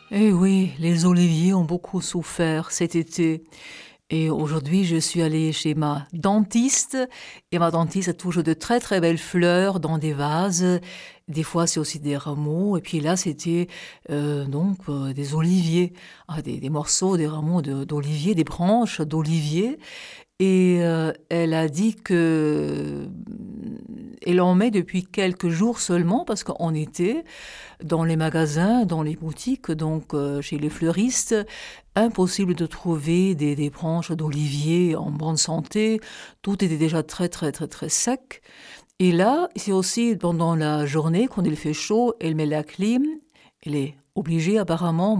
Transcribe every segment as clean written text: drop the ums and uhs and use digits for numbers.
Eh oui, les oliviers ont beaucoup souffert cet été. Et aujourd'hui, je suis allée chez ma dentiste. Et ma dentiste a toujours de très très belles fleurs dans des vases. Des fois, c'est aussi des rameaux. Et puis là, c'était des oliviers. Des morceaux, des rameaux d'olivier, des branches d'olivier. Et elle a dit que elle en met depuis quelques jours seulement parce qu'en été, dans les magasins, dans les boutiques, donc chez les fleuristes, impossible de trouver des branches d'olivier en bonne santé. Tout était déjà très très très très sec. Et là, c'est aussi pendant la journée, quand il fait chaud, elle met la clim. Elle est obligée apparemment,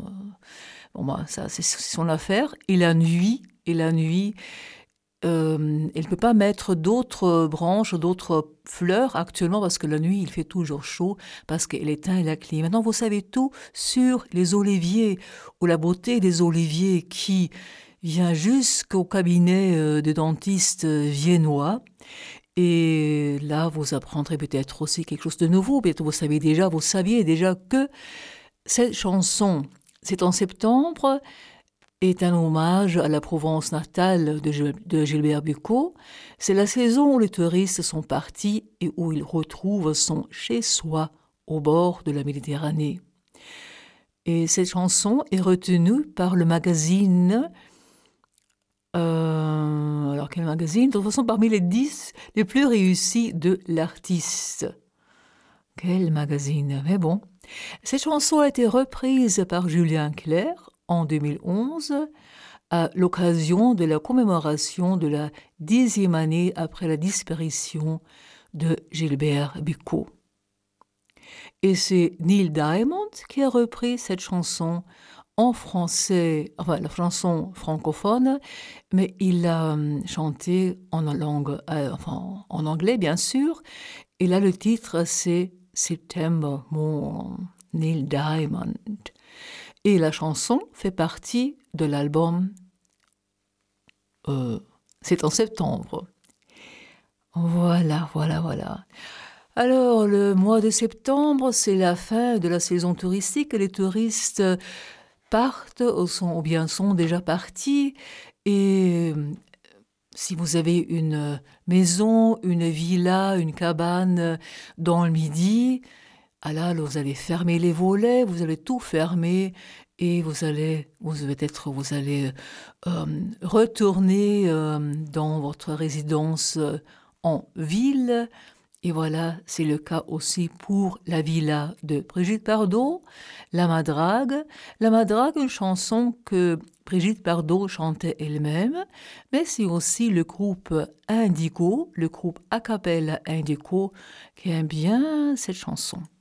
ça c'est son affaire. Et la nuit, elle ne peut pas mettre d'autres branches, d'autres fleurs actuellement parce que la nuit, il fait toujours chaud parce qu'elle éteint la clim. Maintenant, vous savez tout sur les oliviers ou la beauté des oliviers qui vient jusqu'au cabinet de dentistes viennois. Et là, vous apprendrez peut-être aussi quelque chose de nouveau. Peut-être vous saviez déjà que cette chanson, c'est en septembre, est un hommage à la Provence natale de Gilbert Bécaud. C'est la saison où les touristes sont partis et où ils retrouvent son chez-soi au bord de la Méditerranée. Et cette chanson est retenue par le magazine. Alors quel magazine? De toute façon, parmi les 10 les plus réussis de l'artiste. Quel magazine? Mais bon. Cette chanson a été reprise par Julien Clerc en 2011 à l'occasion de la commémoration de la 10e année après la disparition de Gilbert Bécaud. Et c'est Neil Diamond qui a repris cette chanson en français, enfin la chanson francophone, mais il l'a chantée en en anglais bien sûr. Et là le titre c'est September Morn, Neil Diamond. Et la chanson fait partie de l'album C'est en septembre. Voilà, voilà, voilà. Alors, le mois de septembre, c'est la fin de la saison touristique. Les touristes partent ou bien sont déjà partis. Et si vous avez une maison, une villa, une cabane dans le Midi, là, vous allez fermer les volets, vous allez tout fermer et vous allez retourner dans votre résidence en ville. Et voilà, c'est le cas aussi pour la villa de Brigitte Bardot, La Madrague. La Madrague, une chanson que Brigitte Bardot chantait elle-même, mais c'est aussi le groupe Indigo, le groupe a cappella Indigo, qui aime bien cette chanson.